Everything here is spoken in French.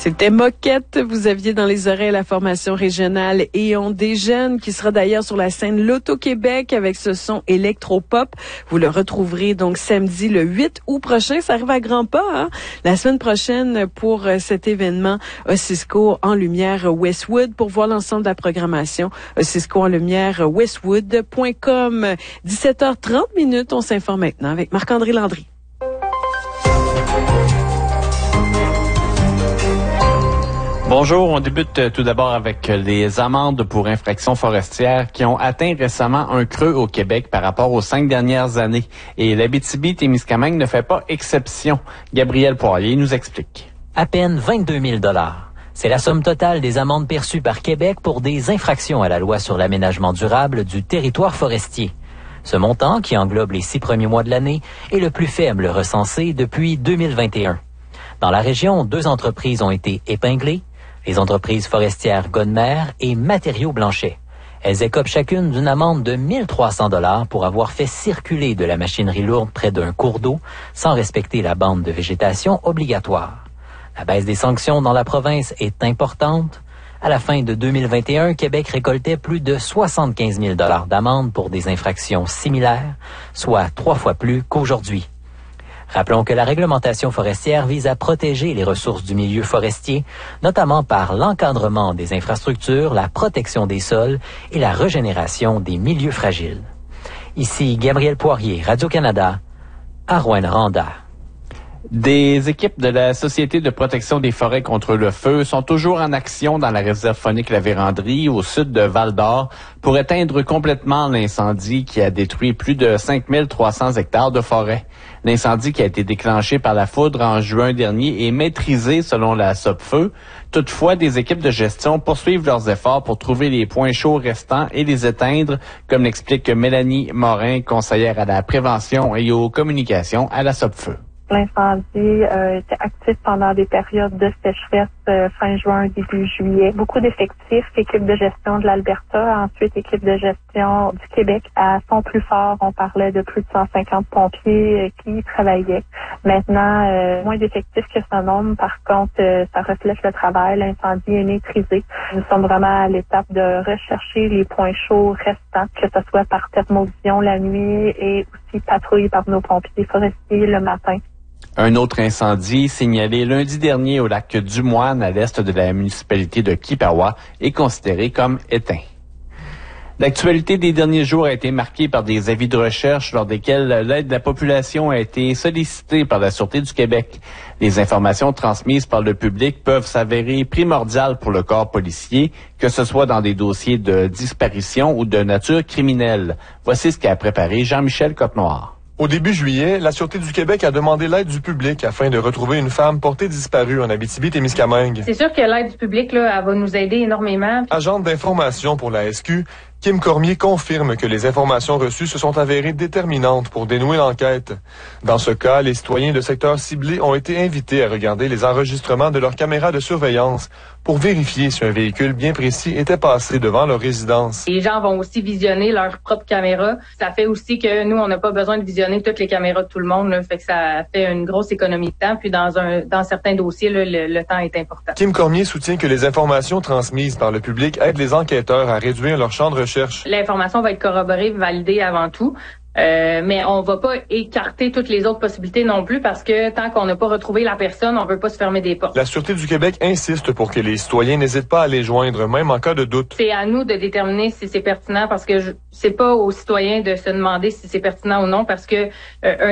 C'était Moquette. Vous aviez dans les oreilles la formation régionale Éon des Jeunes, qui sera d'ailleurs sur la scène L'Auto-Québec avec ce son électro-pop. Vous le retrouverez donc samedi le 8 août prochain. Ça arrive à grands pas, hein? La semaine prochaine pour cet événement Ossisco en lumière Westwood. Pour voir l'ensemble de la programmation, Ossisco en lumière Westwood.com. 17h30. On s'informe maintenant avec Marc-André Landry. Bonjour, on débute tout d'abord avec les amendes pour infractions forestières qui ont atteint récemment un creux au Québec par rapport aux 5 dernières années. Et l'Abitibi-Témiscamingue ne fait pas exception. Gabriel Poirier nous explique. À peine 22 000 $. C'est la somme totale des amendes perçues par Québec pour des infractions à la loi sur l'aménagement durable du territoire forestier. Ce montant, qui englobe les 6 premiers mois de l'année, est le plus faible recensé depuis 2021. Dans la région, 2 entreprises ont été épinglées. Les entreprises forestières Godmer et Matériaux Blanchet. Elles écopent chacune d'une amende de 1 300 $ pour avoir fait circuler de la machinerie lourde près d'un cours d'eau sans respecter la bande de végétation obligatoire. La baisse des sanctions dans la province est importante. À la fin de 2021, Québec récoltait plus de 75 000 $ d'amende pour des infractions similaires, soit 3 fois plus qu'aujourd'hui. Rappelons que la réglementation forestière vise à protéger les ressources du milieu forestier, notamment par l'encadrement des infrastructures, la protection des sols et la régénération des milieux fragiles. Ici Gabriel Poirier, Radio-Canada, à Rouyn-Noranda. Des équipes de la Société de protection des forêts contre le feu sont toujours en action dans la réserve faunique La Vérandrie, au sud de Val-d'Or, pour éteindre complètement l'incendie qui a détruit plus de 5 300 hectares de forêt. L'incendie qui a été déclenché par la foudre en juin dernier est maîtrisé selon la Sopfeu. Toutefois, des équipes de gestion poursuivent leurs efforts pour trouver les points chauds restants et les éteindre, comme l'explique Mélanie Morin, conseillère à la prévention et aux communications à la Sopfeu. L'incendie était actif pendant des périodes de sécheresse fin juin, début juillet. Beaucoup d'effectifs, équipe de gestion de l'Alberta, ensuite équipe de gestion du Québec. À son plus fort, on parlait de plus de 150 pompiers qui y travaillaient. Maintenant, moins d'effectifs que ce nombre. Par contre, ça reflète le travail. L'incendie est maîtrisé. Nous sommes vraiment à l'étape de rechercher les points chauds restants, que ce soit par thermovision la nuit et aussi patrouille par nos pompiers forestiers le matin. Un autre incendie signalé lundi dernier au lac du Moine à l'est de la municipalité de Kipawa est considéré comme éteint. L'actualité des derniers jours a été marquée par des avis de recherche lors desquels l'aide de la population a été sollicitée par la Sûreté du Québec. Les informations transmises par le public peuvent s'avérer primordiales pour le corps policier, que ce soit dans des dossiers de disparition ou de nature criminelle. Voici ce qu'a préparé Jean-Michel Côte-Noire. Au début juillet, la Sûreté du Québec a demandé l'aide du public afin de retrouver une femme portée disparue en Abitibi-Témiscamingue. C'est sûr que l'aide du public, là, elle va nous aider énormément. Agente d'information pour la SQ, Kim Cormier confirme que les informations reçues se sont avérées déterminantes pour dénouer l'enquête. Dans ce cas, les citoyens de secteurs ciblés ont été invités à regarder les enregistrements de leurs caméras de surveillance pour vérifier si un véhicule bien précis était passé devant leur résidence. Les gens vont aussi visionner leurs propres caméras. Ça fait aussi que nous, on n'a pas besoin de visionner toutes les caméras de tout le monde. Là. Fait que ça fait une grosse économie de temps. Puis dans certains dossiers, là, le temps est important. Kim Cormier soutient que les informations transmises par le public aident les enquêteurs à réduire leur champ de recherche. L'information va être corroborée, validée avant tout. Mais on va pas écarter toutes les autres possibilités non plus parce que tant qu'on n'a pas retrouvé la personne, on veut pas se fermer des portes. La Sûreté du Québec insiste pour que les citoyens n'hésitent pas à les joindre, même en cas de doute. C'est à nous de déterminer si c'est pertinent parce que c'est pas aux citoyens de se demander si c'est pertinent ou non parce que un